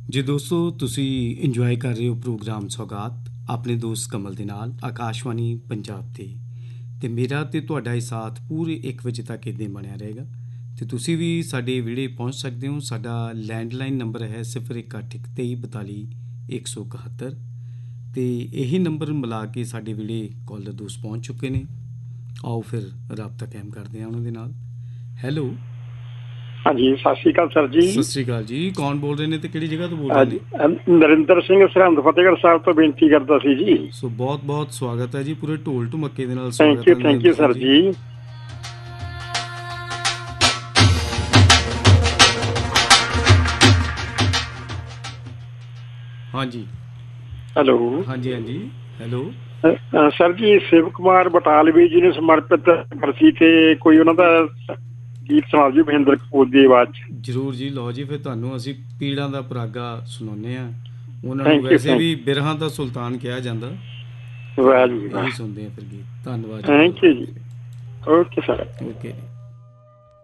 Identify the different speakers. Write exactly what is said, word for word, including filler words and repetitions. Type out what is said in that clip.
Speaker 1: ਜੀ ਦੋਸਤੋ, ਤੁਸੀਂ ਇੰਜੋਏ ਕਰ ਰਹੇ ਹੋ ਪ੍ਰੋਗਰਾਮ ਸੌਗਾਤ ਆਪਣੇ ਦੋਸਤ ਕਮਲ ਦੇ ਨਾਲ ਆਕਾਸ਼ਵਾਣੀ ਪੰਜਾਬ 'ਤੇ। ਅਤੇ ਮੇਰਾ ਅਤੇ ਤੁਹਾਡਾ ਇਹ ਸਾਥ ਪੂਰੇ ਇੱਕ ਵਜੇ ਤੱਕ ਇੱਦਾਂ ਬਣਿਆ ਰਹੇਗਾ। ਅਤੇ ਤੁਸੀਂ ਵੀ ਸਾਡੇ ਵਿਹੜੇ ਪਹੁੰਚ ਸਕਦੇ ਹੋ। ਸਾਡਾ ਲੈਂਡਲਾਈਨ ਨੰਬਰ ਹੈ ਸਿਫਰ ਇੱਕ ਅੱਠ ਇੱਕ ਤੇਈ ਬਤਾਲੀ ਇੱਕ ਸੌ ਇਕਹੱਤਰ। ਅਤੇ ਇਹੀ ਨੰਬਰ ਮਿਲਾ ਕੇ ਸਾਡੇ ਵਿਹੜੇ ਕਾਲਰ ਦੋਸਤ ਪਹੁੰਚ ਚੁੱਕੇ ਨੇ। ਆਓ ਫਿਰ ਰਾਬਤਾ ਕਾਇਮ ਕਰਦੇ ਹਾਂ ਉਹਨਾਂ ਦੇ ਨਾਲ। ਹੈਲੋ,
Speaker 2: ਹਾਂਜੀ, ਸਤਿ ਸ਼੍ਰੀ ਅਕਾਲ ਸਰ ਜੀ।
Speaker 1: ਸਤਿ ਸ਼੍ਰੀ ਅਕਾਲ ਜੀ। ਕੌਣ ਬੋਲ ਰਹੇ ਨੇ ਤੇ ਕਿਹੜੀ ਜਗ੍ਹਾ ਤੋਂ ਬੋਲ ਰਹੇ ਨੇ?
Speaker 2: ਨਰਿੰਦਰ ਸਿੰਘ ਸਰਹੰਦ ਫਤਿਹਗੜ੍ਹ ਸਾਹਿਬ ਤੋਂ ਬੇਨਤੀ ਕਰਦਾ ਸੀ ਜੀ।
Speaker 1: ਸੋ ਬਹੁਤ ਬਹੁਤ ਸਵਾਗਤ ਹੈ ਜੀ। ਪੂਰੇ ਢੋਲ ਢਮੱਕੇ ਦੇ ਨਾਲ
Speaker 2: ਥੈਂਕ
Speaker 1: ਸਵਾਗਤ
Speaker 2: ਯੂ
Speaker 1: ਹੈ
Speaker 2: ਥੈਂਕ ਯੂ ਸਰ ਜੀ।
Speaker 1: ਹਾਂਜੀ
Speaker 2: ਹੈਲੋ।
Speaker 1: ਹਾਂਜੀ ਹਾਂਜੀ ਹੈਲੋ
Speaker 2: ਸਰ ਜੀ, ਸ਼ਿਵ ਕੁਮਾਰ ਬਟਾਲਵੀ ਜੀ ਨੂੰ ਸਮਰਪਿਤ ਬਰਸੀ ਤੇ ਕੋਈ ਉਹਨਾਂ ਦਾ ਗੀਤ ਸੁਣਾ ਦਿਓ ਮਹਿੰਦਰ ਕਪੂਰ ਦੀ ਆਵਾਜ਼ 'ਚ।
Speaker 1: ਜ਼ਰੂਰ ਜੀ। ਲਓ ਜੀ, ਫਿਰ ਤੁਹਾਨੂੰ ਅਸੀਂ ਪੀੜਾਂ ਦਾ ਪਰਾਗਾ ਸੁਣਾਉਂਦੇ ਹਾਂ। ਉਹਨਾਂ ਨੂੰ
Speaker 2: ਥੈਂਕ ਯੂ
Speaker 1: ਵੈਸੇ ਵੀ ਬਿਰਹਾਂ ਦਾ ਸੁਲਤਾਨ ਕਿਹਾ ਜਾਂਦਾ।
Speaker 2: ਵਾਹ ਜੀ ਵਾਹ।
Speaker 1: ਇਹੀ ਸੁਣਦੇ ਹਾਂ ਫਿਰ ਗੀਤ। ਧੰਨਵਾਦ ਜੀ,
Speaker 2: ਥੈਂਕ ਯੂ ਜੀ। Okay sir.
Speaker 1: ਓਕੇ ਜੀ।